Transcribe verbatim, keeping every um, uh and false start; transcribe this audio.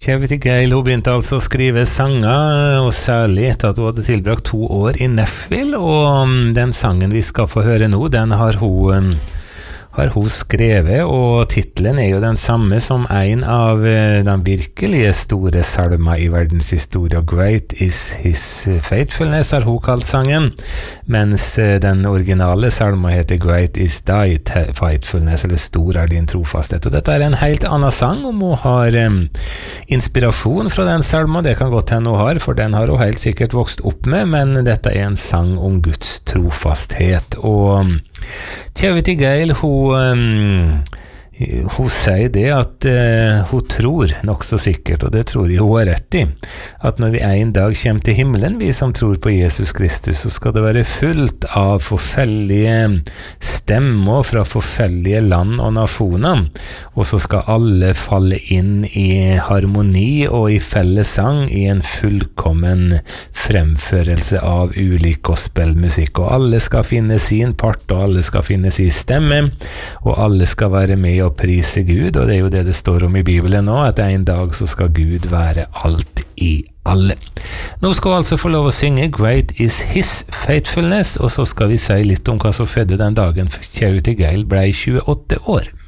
Charity Gale, hun begynte altså å skrive sanger, og særlig etter at hun hadde tilbrakt to år i Nashville, og den sangen vi skal få høre nå, den har hun, har hun skrevet, og titlen er jo den samme som en av de virkelige store salmer i verdenshistoria. Great is his faithfulness, har hun kalt sangen, mens den originale salmen heter Great is thy faithfulness, eller Stor er din trofasthet. Og dette er en helt annen sang, om hun har um, inspirasjon fra den salmen, det kan godt hende hun har, for den har hun helt sikkert vokst opp med, men dette er en sang om Guds trofasthet. Og Charity Gale, hun Um, hun sier det at uh, hun tror nok så sikkert, og det tror jeg hun har rett i, at når vi en dag kommer til himmelen, vi som tror på Jesus Kristus, så skal det være fullt av forskjellige stemmer fra forskjellige land og nasjoner, og så skal alle falle inn i harmoni og i fellesang i en fullkommen fremførelse av ulik gospelmusikk, og alle skal finne sin part, og alle skal finne sin stemme, og alle skal være med og prise Gud, og det er jo det det står om i Bibelen nå, at en dag så skal Gud være alt i alle. Nå skal vi altså få lov å synge Great is his faithfulness, og så skal vi si litt om hva som skjedde den dagen Charity Gale ble tjueåtte år.